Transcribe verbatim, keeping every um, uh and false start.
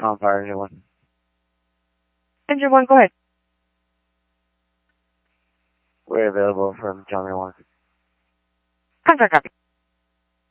Tom Fire, Engine one. Engine one, go ahead. We're available from John Ray one. Contract copy.